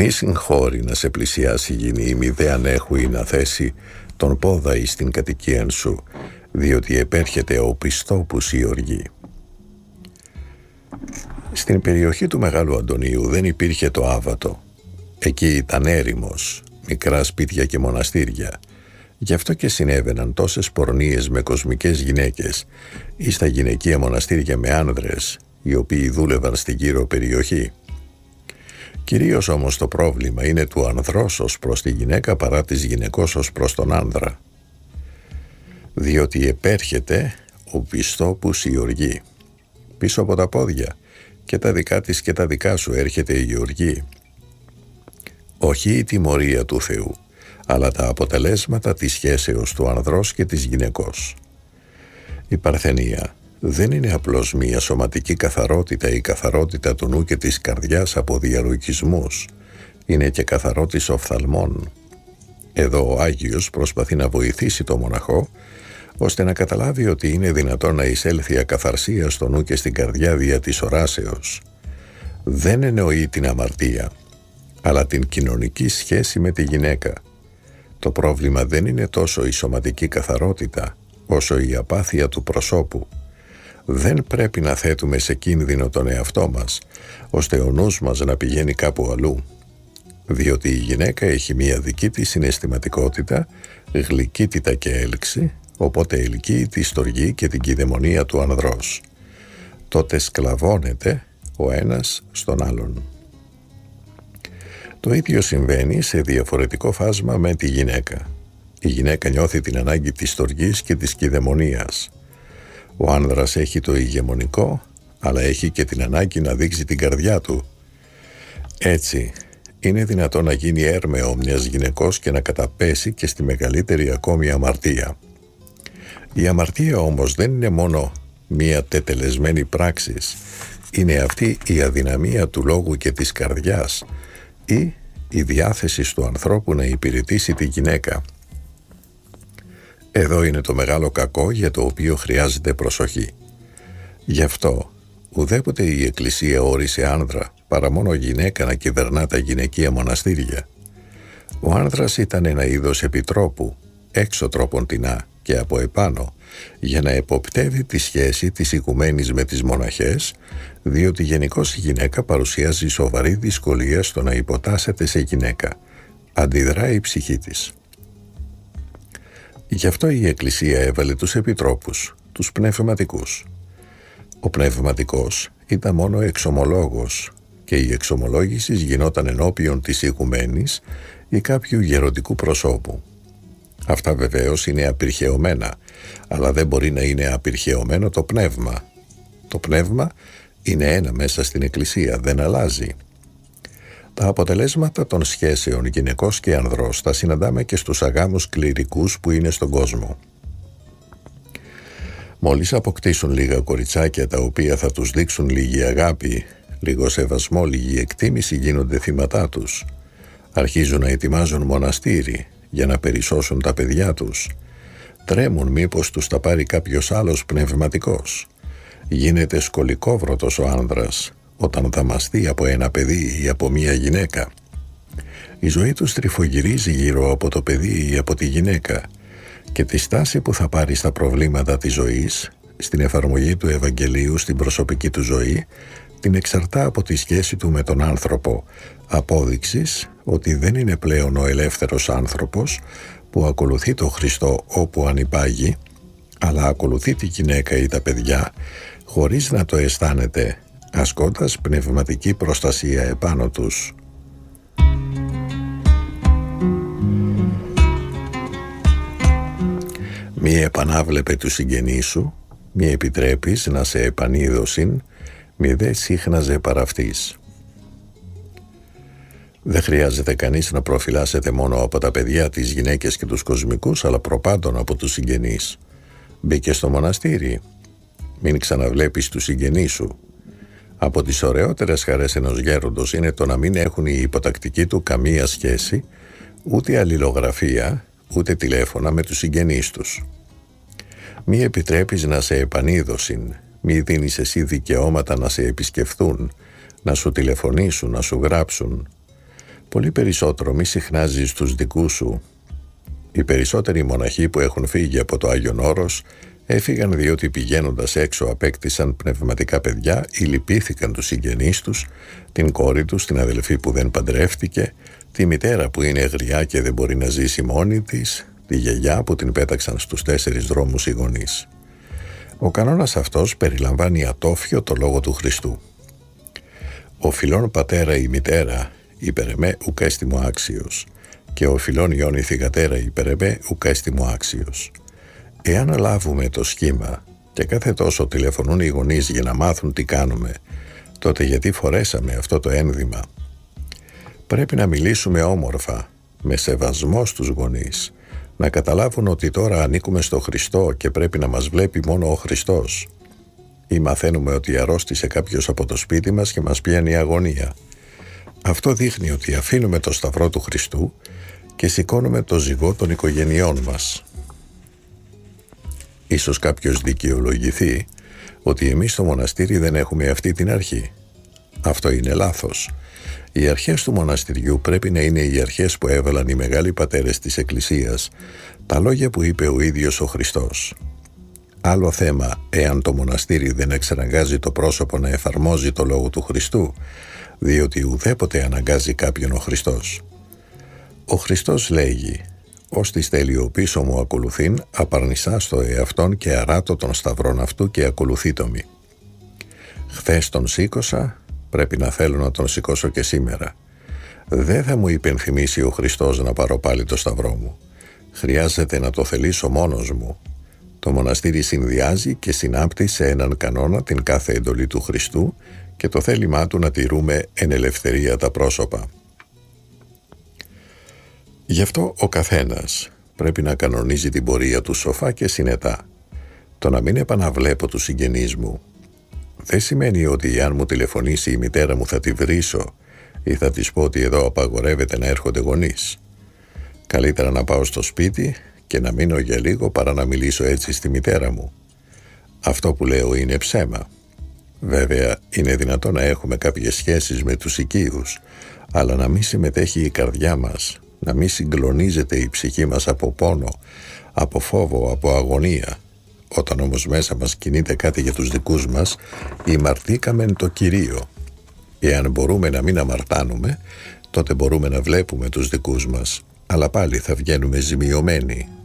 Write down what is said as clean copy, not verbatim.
Μη συγχώρει να σε πλησιάσει γυνή, μη δε ανέχου ή να θέσει τον πόδα εις την κατοικίαν σου, διότι επέρχεται ο πιστόπους η οργή. Στην περιοχή του Μεγάλου Αντωνίου δεν υπήρχε το άβατο. Εκεί ήταν έρημος, μικρά σπίτια και μοναστήρια. Γι' αυτό και συνέβαιναν τόσες πορνείες με κοσμικές γυναίκες ή στα γυναικεία μοναστήρια με άνδρες, οι οποίοι δούλευαν στην γύρω περιοχή. Κυρίως όμως το πρόβλημα είναι του ανδρός ως προς τη γυναίκα παρά της γυναικός ως προς τον άνδρα. Διότι επέρχεται ο πιστόπους η οργή. Πίσω από τα πόδια και τα δικά της και τα δικά σου έρχεται η οργή. Όχι η τιμωρία του Θεού, αλλά τα αποτελέσματα της σχέσεως του ανδρός και της γυναικός. Η παρθενία δεν είναι απλώς μία σωματική καθαρότητα, η καθαρότητα του νου και της καρδιάς από διαλογισμούς. Είναι και καθαρότης οφθαλμών. Εδώ ο Άγιος προσπαθεί να βοηθήσει το μοναχό, ώστε να καταλάβει ότι είναι δυνατόν να εισέλθει ακαθαρσία στο νου και στην καρδιά δια της οράσεως. Δεν εννοεί την αμαρτία, αλλά την κοινωνική σχέση με τη γυναίκα. Το πρόβλημα δεν είναι τόσο η σωματική καθαρότητα, όσο η απάθεια του προσώπου. Δεν πρέπει να θέτουμε σε κίνδυνο τον εαυτό μας, ώστε ο νους μας να πηγαίνει κάπου αλλού. Διότι η γυναίκα έχει μία δική της συναισθηματικότητα, γλυκύτητα και έλξη, οπότε ελκύει τη στοργή και την κηδαιμονία του ανδρός. Τότε σκλαβώνεται ο ένας στον άλλον. Το ίδιο συμβαίνει σε διαφορετικό φάσμα με τη γυναίκα. Η γυναίκα νιώθει την ανάγκη της στοργής και της κηδαιμονίας. Ο άνδρας έχει το ηγεμονικό, αλλά έχει και την ανάγκη να δείξει την καρδιά του. Έτσι, είναι δυνατό να γίνει έρμεο μιας γυναικός και να καταπέσει και στη μεγαλύτερη ακόμη αμαρτία. Η αμαρτία όμως δεν είναι μόνο μία τετελεσμένη πράξη. Είναι αυτή η αδυναμία του λόγου και της καρδιάς ή η διάθεση του ανθρώπου να υπηρετήσει τη γυναίκα. Εδώ είναι το μεγάλο κακό για το οποίο χρειάζεται προσοχή. Γι' αυτό ουδέποτε η Εκκλησία όρισε άνδρα παρά μόνο γυναίκα να κυβερνά τα γυναικεία μοναστήρια. Ο άνδρας ήταν ένα είδος επιτρόπου, έξω τρόποντινά και από επάνω, για να εποπτεύει τη σχέση της οικουμένης με τις μοναχές, διότι γενικώς η γυναίκα παρουσιάζει σοβαρή δυσκολία στο να υποτάσσεται σε γυναίκα. Αντιδράει η ψυχή της. Γι' αυτό η Εκκλησία έβαλε τους επιτρόπους, τους πνευματικούς. Ο πνευματικός ήταν μόνο εξομολόγος και η εξομολόγηση γινόταν ενώπιον της οικουμένης ή κάποιου γεροντικού προσώπου. Αυτά βεβαίως είναι απειρχαιωμένα, αλλά δεν μπορεί να είναι απειρχαιωμένο το πνεύμα. Το πνεύμα είναι ένα μέσα στην Εκκλησία, δεν αλλάζει. Τα αποτελέσματα των σχέσεων γυναικός και ανδρός τα συναντάμε και στους αγάμους κληρικούς που είναι στον κόσμο. Μόλις αποκτήσουν λίγα κοριτσάκια τα οποία θα τους δείξουν λίγη αγάπη, λίγο σεβασμό, λίγη εκτίμηση, γίνονται θύματά τους. Αρχίζουν να ετοιμάζουν μοναστήρι για να περισσώσουν τα παιδιά τους. Τρέμουν μήπως τους τα πάρει κάποιος άλλος πνευματικός. Γίνεται σκολικόβρωτος ο άνδρας όταν δαμαστεί από ένα παιδί ή από μία γυναίκα. Η ζωή τους τρυφογυρίζει γύρω από το παιδί ή από τη γυναίκα και τη στάση που θα πάρει στα προβλήματα της ζωής, στην εφαρμογή του Ευαγγελίου στην προσωπική του ζωή, την εξαρτά από τη σχέση του με τον άνθρωπο, απόδειξης ότι δεν είναι πλέον ο ελεύθερος άνθρωπος που ακολουθεί τον Χριστό όπου ανυπάγει, αλλά ακολουθεί τη γυναίκα ή τα παιδιά χωρίς να το αισθάνεται, ασκώντας πνευματική προστασία επάνω τους. Μη επανάβλεπε του συγγενείς σου, μη επιτρέπεις να σε επανείδωσιν, μη δε σύχναζε παραυτής. Δεν χρειάζεται κανείς να προφυλάσσεται μόνο από τα παιδιά, τις γυναίκες και τους κοσμικούς, αλλά προπάντων από τους συγγενείς. Μπήκε στο μοναστήρι, μην ξαναβλέπεις τους συγγενείς σου. Από τις ωραιότερες χαρές ενός γέροντος είναι το να μην έχουν οι υποτακτικοί του καμία σχέση, ούτε αλληλογραφία, ούτε τηλέφωνα με τους συγγενείς τους. Μη επιτρέπεις να σε επανείδωσιν, μη δίνεις εσύ δικαιώματα να σε επισκεφθούν, να σου τηλεφωνήσουν, να σου γράψουν. Πολύ περισσότερο μη συχνάζεις τους δικούς σου. Οι περισσότεροι μοναχοί που έχουν φύγει από το Άγιον Όρος έφυγαν διότι πηγαίνοντας έξω απέκτησαν πνευματικά παιδιά ή λυπήθηκαν τους συγγενείς τους, την κόρη τους, την αδελφή που δεν παντρεύτηκε, τη μητέρα που είναι γριά και δεν μπορεί να ζήσει μόνη της, τη γιαγιά που την πέταξαν στους 4 δρόμους οι γονείς. Ο κανόνας αυτός περιλαμβάνει ατόφιο το λόγο του Χριστού. «Ο φιλών πατέρα ή μητέρα υπέρ εμέ ουκ έστι μου άξιος και ο φιλών ιών η θυγατέρα υπέρ εμέ ουκ έστι μου άξιος». Εάν λάβουμε το σχήμα και κάθε τόσο τηλεφωνούν οι γονείς για να μάθουν τι κάνουμε, τότε γιατί φορέσαμε αυτό το ένδυμα? Πρέπει να μιλήσουμε όμορφα, με σεβασμό στους γονείς, να καταλάβουν ότι τώρα ανήκουμε στο Χριστό και πρέπει να μας βλέπει μόνο ο Χριστός. Ή μαθαίνουμε ότι αρρώστησε κάποιος από το σπίτι μας και μας πιάνει η αγωνία. Αυτό δείχνει ότι αφήνουμε το σταυρό του Χριστού και σηκώνουμε το ζυγό των οικογενειών μας. Ίσως κάποιος δικαιολογηθεί ότι εμείς στο μοναστήρι δεν έχουμε αυτή την αρχή. Αυτό είναι λάθος. Οι αρχές του μοναστηριού πρέπει να είναι οι αρχές που έβαλαν οι μεγάλοι πατέρες της Εκκλησίας, τα λόγια που είπε ο ίδιος ο Χριστός. Άλλο θέμα εάν το μοναστήρι δεν εξαναγκάζει το πρόσωπο να εφαρμόζει το λόγο του Χριστού, διότι ουδέποτε αναγκάζει κάποιον ο Χριστός. Ο Χριστός λέγει «Ώστις τέλειο πίσω μου ακολουθήν, απαρνησάς το εαυτόν και αράτω τον σταυρόν αυτού και ακολουθήτω μη». Χθες τον σήκωσα, πρέπει να θέλω να τον σηκώσω και σήμερα. Δεν θα μου υπενθυμίσει ο Χριστός να πάρω πάλι το σταυρό μου. Χρειάζεται να το θελήσω μόνος μου. Το μοναστήρι συνδυάζει και συνάπτει σε έναν κανόνα την κάθε εντολή του Χριστού και το θέλημά του να τηρούμε εν ελευθερία τα πρόσωπα. Γι' αυτό ο καθένας πρέπει να κανονίζει την πορεία του σοφά και συνετά. Το να μην επαναβλέπω τους συγγενείς μου δεν σημαίνει ότι αν μου τηλεφωνήσει η μητέρα μου θα τη βρίσω ή θα της πω ότι εδώ απαγορεύεται να έρχονται γονείς. Καλύτερα να πάω στο σπίτι και να μείνω για λίγο παρά να μιλήσω έτσι στη μητέρα μου. Αυτό που λέω είναι ψέμα. Βέβαια είναι δυνατό να έχουμε κάποιες σχέσεις με τους οικείους, αλλά να μην συμμετέχει η καρδιά μας, να μην συγκλονίζεται η ψυχή μας από πόνο, από φόβο, από αγωνία. Όταν όμως μέσα μας κινείται κάτι για τους δικούς μας, ημαρτήκαμεν το Κυρίο. Εάν μπορούμε να μην αμαρτάνουμε, τότε μπορούμε να βλέπουμε τους δικούς μας, αλλά πάλι θα βγαίνουμε ζημιωμένοι.